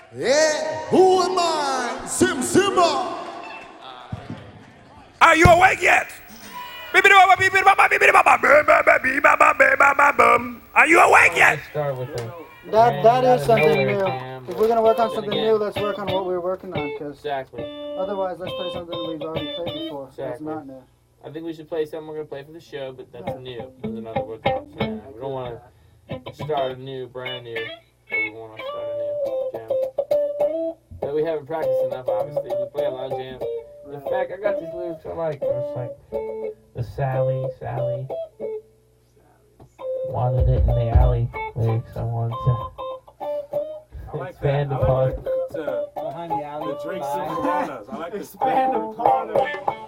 Yeah, who am I? Simba. Are you awake yet? Are you awake yet? Start with them. That is something nowhere, new. Cam, If we're gonna work on then something again- new, let's work on what we were working on. Cause Exactly. otherwise, let's play something we've already played before. That's Exactly. not new. I think we should play something we're gonna play for the show, but that's new. There's another work option. We don't want to start a brand new, but we want to start a new jam. But we haven't practiced enough, obviously. We play a lot of jams. In fact, I got these lyrics I like. It's like the Sally. Wanted it in the alley lyrics. I wanted to expand upon. Behind the alley. The drinks and bananas. I like to expand upon it.